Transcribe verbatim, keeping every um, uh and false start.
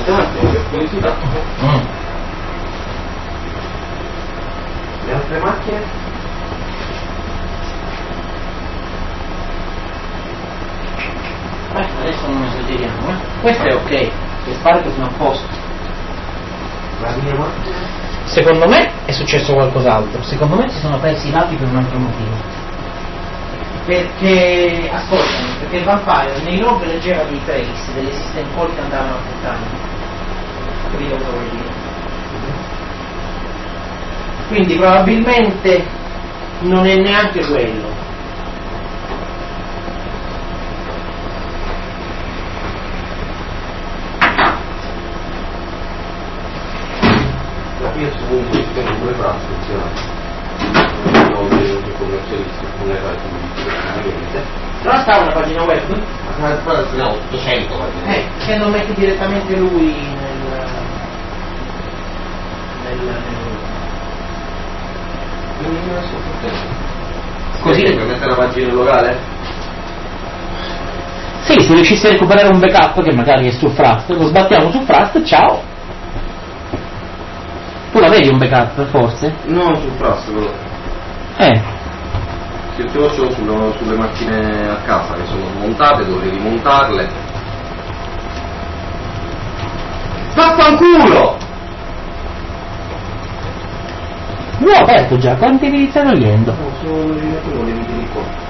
Aspetta un attimo, per curiosità. Mm. Le altre macchine? Eh, adesso non esageriamo, eh. Questo è ok, le sparche sono a posto. La mia macchina? Secondo me è successo qualcos'altro, secondo me si sono persi i dati per un altro motivo. Perché, ascoltami, perché il Vampire nei log leggeva dei trace delle system call che andavano a puttane. Capito cosa voglio dire? Quindi probabilmente non è neanche quello. La P S uno si tiene pure frasi funzionali. Non vedo che commercialisti non è radio niente. Però sta una pagina web? Ma no, ottocento pagine. Eh, che non metti direttamente lui nel... nel... nel... Quindi non so perché. Così per mettere la pagina locale? Sì, se riuscissi a recuperare un backup che magari è su Frust, lo sbattiamo su Frust, ciao! Tu la vedi un backup, forse? No, sul Frust però. Eh. Se io ce l'ho sulle, sulle macchine a casa che sono smontate, dovrei rimontarle. Vaffanculo! L'ho aperto già, quanti vi stai togliendo? No, sono le mie, le mie di qua.